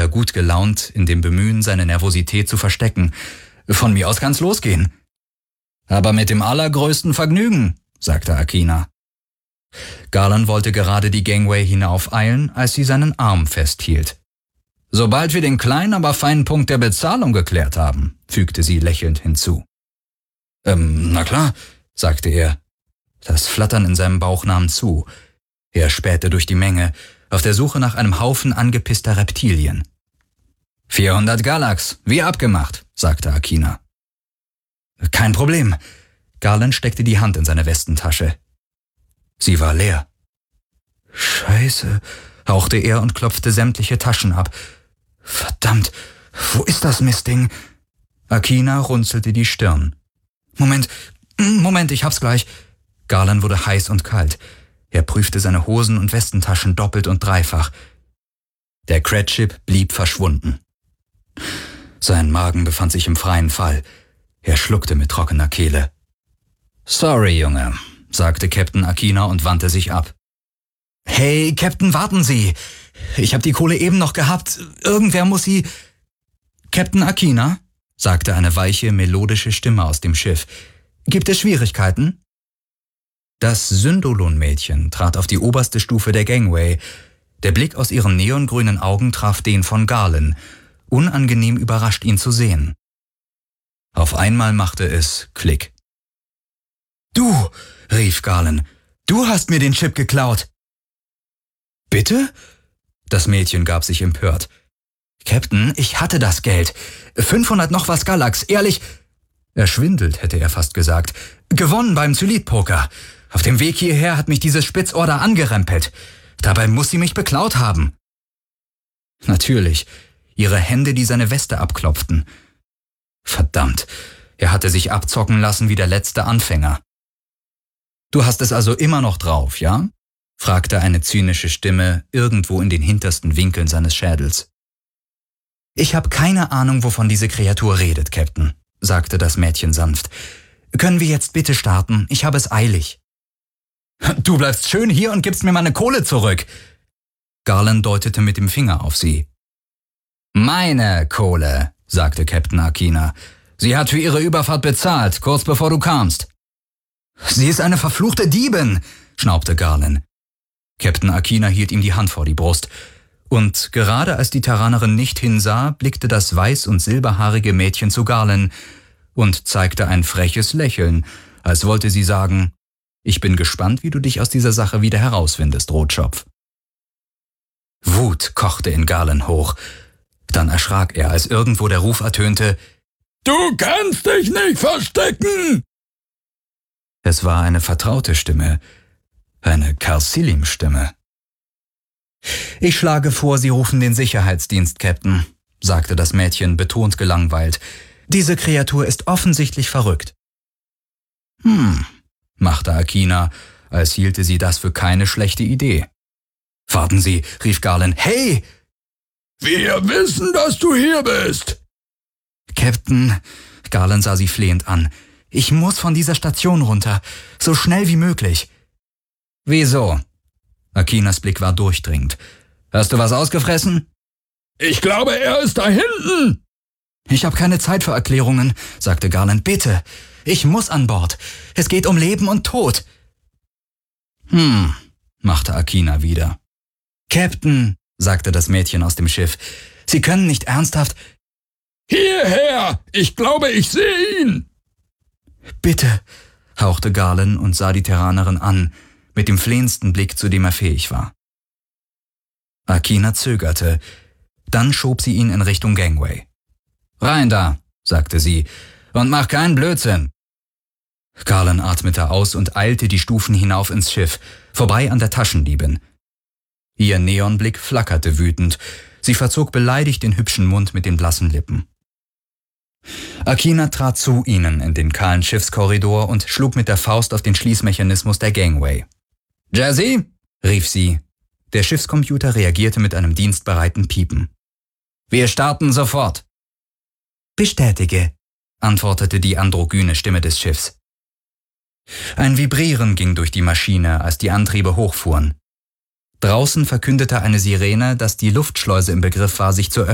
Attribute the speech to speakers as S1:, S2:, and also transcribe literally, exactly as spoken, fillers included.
S1: er gut gelaunt in dem Bemühen, seine Nervosität zu verstecken. »Von mir aus kann's losgehen.« »Aber mit dem allergrößten Vergnügen«, sagte Akina. Garland wollte gerade die Gangway hinaufeilen, als sie seinen Arm festhielt. »Sobald wir den kleinen, aber feinen Punkt der Bezahlung geklärt haben«, fügte sie lächelnd hinzu. »Ähm, na klar«, sagte er. Das Flattern in seinem Bauch nahm zu. Er spähte durch die Menge, auf der Suche nach einem Haufen angepisster Reptilien. »vierhundert Galax, wie abgemacht«, sagte Akina. »Kein Problem.« Garland steckte die Hand in seine Westentasche. Sie war leer. »Scheiße«, hauchte er und klopfte sämtliche Taschen ab. »Verdammt, wo ist das Mistding?« Akina runzelte die Stirn. »Moment, Moment, ich hab's gleich.« Garland wurde heiß und kalt. Er prüfte seine Hosen- und Westentaschen doppelt und dreifach. Der Cratchip blieb verschwunden. Sein Magen befand sich im freien Fall. Er schluckte mit trockener Kehle. »Sorry, Junge«, sagte Captain Akina und wandte sich ab. »Hey, Captain, warten Sie! Ich habe die Kohle eben noch gehabt. Irgendwer muss sie...« »Captain Akina«, sagte eine weiche, melodische Stimme aus dem Schiff. »Gibt es Schwierigkeiten?« Das Syndolon-Mädchen trat auf die oberste Stufe der Gangway. Der Blick aus ihren neongrünen Augen traf den von Garland, unangenehm überrascht, ihn zu sehen. Auf einmal machte es Klick. »Du«, rief Garland, »du hast mir den Chip geklaut!« »Bitte?« Das Mädchen gab sich empört. »Captain, ich hatte das Geld. fünfhundert noch was Galax, ehrlich...« Erschwindelt, hätte er fast gesagt. »Gewonnen beim Zylit-Poker. Auf dem Weg hierher hat mich diese Spitzorder angerempelt. Dabei muss sie mich beklaut haben.« Natürlich, ihre Hände, die seine Weste abklopften. Verdammt, er hatte sich abzocken lassen wie der letzte Anfänger. »Du hast es also immer noch drauf, ja?« fragte eine zynische Stimme irgendwo in den hintersten Winkeln seines Schädels. »Ich habe keine Ahnung, wovon diese Kreatur redet, Captain«, sagte das Mädchen sanft. »Können wir jetzt bitte starten? Ich habe es eilig.« »Du bleibst schön hier und gibst mir meine Kohle zurück!« Garland deutete mit dem Finger auf sie. »Meine Kohle«, sagte Captain Akina. »Sie hat für ihre Überfahrt bezahlt, kurz bevor du kamst.« »Sie ist eine verfluchte Diebin«, schnaubte Garland. Captain Akina hielt ihm die Hand vor die Brust. Und gerade als die Terranerin nicht hinsah, blickte das weiß- und silberhaarige Mädchen zu Garland und zeigte ein freches Lächeln, als wollte sie sagen, »Ich bin gespannt, wie du dich aus dieser Sache wieder herausfindest, Rotschopf.« Wut kochte in Garland hoch. Dann erschrak er, als irgendwo der Ruf ertönte, »Du kannst dich nicht verstecken!« Es war eine vertraute Stimme, eine Carsilim-Stimme. »Ich schlage vor, Sie rufen den Sicherheitsdienst, Captain«, sagte das Mädchen betont gelangweilt. »Diese Kreatur ist offensichtlich verrückt.« »Hm«, machte Akina, als hielte sie das für keine schlechte Idee. »Warten Sie«, rief Garland. »Hey!« »Wir wissen, dass du hier bist!« »Captain«, Garland sah sie flehend an, »ich muss von dieser Station runter, so schnell wie möglich.« »Wieso?« Akinas Blick war durchdringend. »Hast du was ausgefressen?« »Ich glaube, er ist da hinten!« »Ich habe keine Zeit für Erklärungen«, sagte Garland. »Bitte, ich muss an Bord. Es geht um Leben und Tod.« »Hm«, machte Akina wieder. »Captain«, sagte das Mädchen aus dem Schiff, »Sie können nicht ernsthaft...« »Hierher! Ich glaube, ich sehe ihn!« »Bitte«, hauchte Garland und sah die Terranerin an, mit dem flehendsten Blick, zu dem er fähig war. Akina zögerte, dann schob sie ihn in Richtung Gangway. »Rein da«, sagte sie, »und mach keinen Blödsinn.« Garland atmete aus und eilte die Stufen hinauf ins Schiff, vorbei an der Taschendiebin. Ihr Neonblick flackerte wütend, sie verzog beleidigt den hübschen Mund mit den blassen Lippen. Akina trat zu ihnen in den kahlen Schiffskorridor und schlug mit der Faust auf den Schließmechanismus der Gangway. »Jazzy«, rief sie. Der Schiffscomputer reagierte mit einem dienstbereiten Piepen. »Wir starten sofort.« »Bestätige«, antwortete die androgyne Stimme des Schiffs. Ein Vibrieren ging durch die Maschine, als die Antriebe hochfuhren. Draußen verkündete eine Sirene, dass die Luftschleuse im Begriff war, sich zu öffnen.